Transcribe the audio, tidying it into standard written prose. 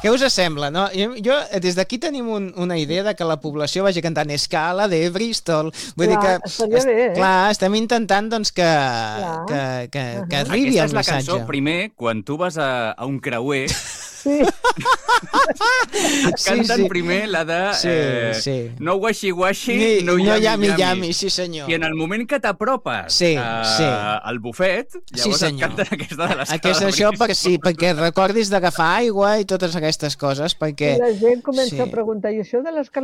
Què us sembla, no? Des d'aquí tenim una idea de que la població vagi cantant Scala de Bristol. Vull dir que... Estaria bé, Clar, estem intentant doncs, que arribi el missatge. Aquesta és la cançó, primer, quan tu vas a un creuer, Sí. canten primer la de no washi-washi, no yami-yami. Sí, senyor. I en el moment que t'apropes al bufet, llavors et canten aquesta de l'escala. Aquesta això perquè recordis d'agafar aigua i totes aquestes coses, perquè... I la gent comença a preguntar, i això de l'escala